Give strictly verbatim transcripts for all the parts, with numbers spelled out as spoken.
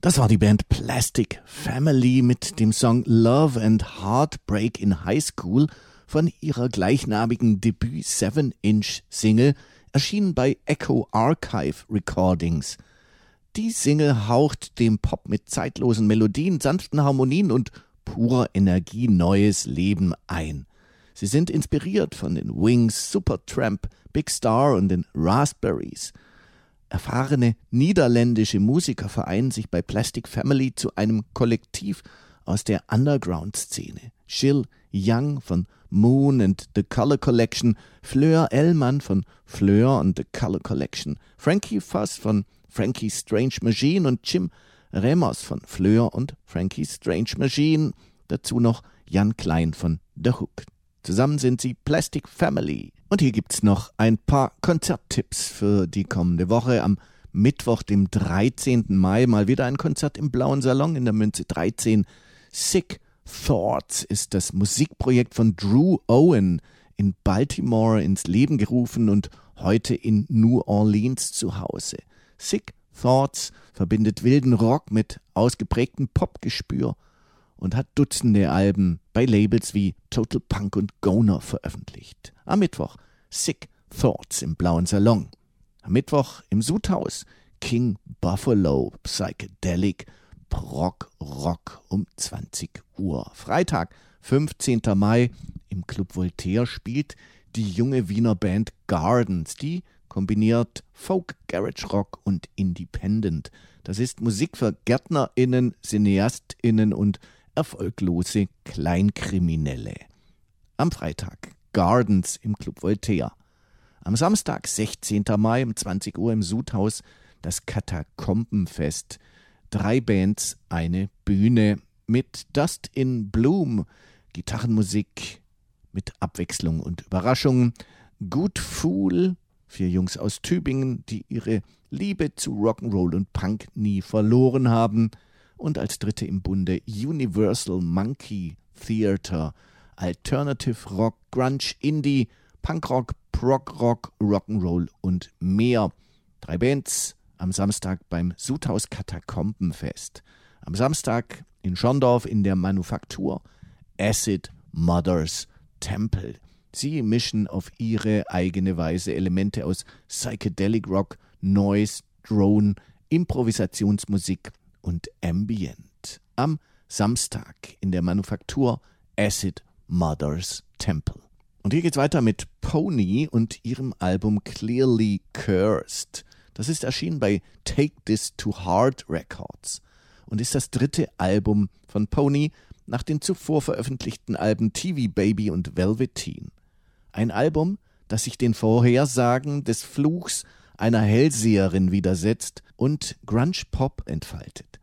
Das war die Band Plastic Family mit dem Song Love and Heartbreak in High School von ihrer gleichnamigen Debüt seven inch Single, erschienen bei Echo Archive Recordings. Die Single haucht dem Pop mit zeitlosen Melodien, sanften Harmonien und purer Energie neues Leben ein. Sie sind inspiriert von den Wings, Supertramp, Big Star und den Raspberries. Erfahrene niederländische Musiker vereinen sich bei Plastic Family zu einem Kollektiv aus der Underground-Szene. Jill Young von Moon and the Color Collection, Fleur Ellmann von Fleur and the Color Collection, Frankie Fuss von Frankie's Strange Machine und Jim Ramos von Fleur und Frankie's Strange Machine. Dazu noch Jan Klein von The Hook. Zusammen sind sie Plastic Family. Und hier gibt's noch ein paar Konzerttipps für die kommende Woche. Am Mittwoch, dem dreizehnten Mai, mal wieder ein Konzert im Blauen Salon in der Münze dreizehn. Sick Thoughts ist das Musikprojekt von Drew Owen in Baltimore ins Leben gerufen und heute in New Orleans zu Hause. Sick Thoughts verbindet wilden Rock mit ausgeprägtem Popgespür und hat Dutzende Alben bei Labels wie Total Punk und Goner veröffentlicht. Am Mittwoch Sick Thoughts im Blauen Salon. Am Mittwoch im Sudhaus King Buffalo Psychedelic Prog Rock um zwanzig Uhr. Freitag, fünfzehnten Mai, im Club Voltaire spielt die junge Wiener Band Gardens. Die kombiniert Folk, Garage Rock und Independent. Das ist Musik für GärtnerInnen, CineastInnen und erfolglose Kleinkriminelle. Am Freitag Gardens im Club Voltaire. Am Samstag, sechzehnten Mai um zwanzig Uhr im Sudhaus das Katakombenfest. Drei Bands, eine Bühne mit Dust in Bloom, Gitarrenmusik mit Abwechslung und Überraschungen. Good Fool, vier Jungs aus Tübingen, die ihre Liebe zu Rock'n'Roll und Punk nie verloren haben. Und als dritte im Bunde Universal Monkey Theater, Alternative Rock, Grunge, Indie, Punkrock, Prog-Rock, Rock'n'Roll und mehr. Drei Bands am Samstag beim Sudhaus Katakombenfest. Am Samstag in Schorndorf in der Manufaktur Acid Mothers Temple. Sie mischen auf ihre eigene Weise Elemente aus Psychedelic Rock, Noise, Drone, Improvisationsmusik und Ambient. Am Samstag in der Manufaktur Acid Mothers Temple. Und hier geht's weiter mit Pony und ihrem Album Clearly Cursed. Das ist erschienen bei Take This to Heart Records und ist das dritte Album von Pony nach den zuvor veröffentlichten Alben T V Baby und Velveteen. Ein Album, das sich den Vorhersagen des Fluchs einer Hellseherin widersetzt und Grunge-Pop entfaltet.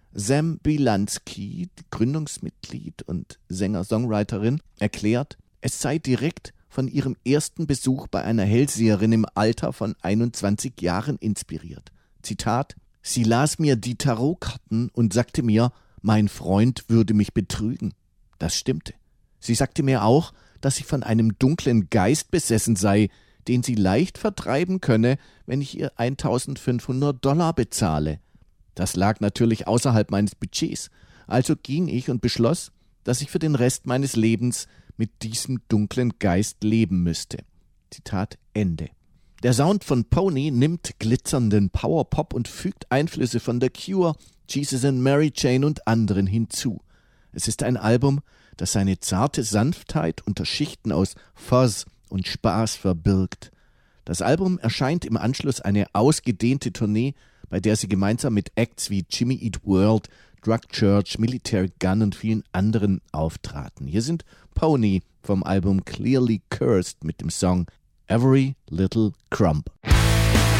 Sam Bilansky, Gründungsmitglied und Sänger-Songwriterin, erklärt, es sei direkt von ihrem ersten Besuch bei einer Hellseherin im Alter von einundzwanzig Jahren inspiriert. Zitat: Sie las mir die Tarotkarten und sagte mir, mein Freund würde mich betrügen. Das stimmte. Sie sagte mir auch, dass ich von einem dunklen Geist besessen sei, den sie leicht vertreiben könne, wenn ich ihr eintausendfünfhundert Dollar bezahle. Das lag natürlich außerhalb meines Budgets, also ging ich und beschloss, dass ich für den Rest meines Lebens mit diesem dunklen Geist leben müsste. Zitat Ende. Der Sound von Pony nimmt glitzernden Powerpop und fügt Einflüsse von The Cure, Jesus and Mary Chain und anderen hinzu. Es ist ein Album, das seine zarte Sanftheit unter Schichten aus Fuzz und Spaß verbirgt. Das Album erscheint im Anschluss eine ausgedehnte Tournee, bei der sie gemeinsam mit Acts wie Jimmy Eat World, Drug Church, Military Gun und vielen anderen auftraten. Hier sind Pony vom Album Clearly Cursed mit dem Song Every Little Crumb.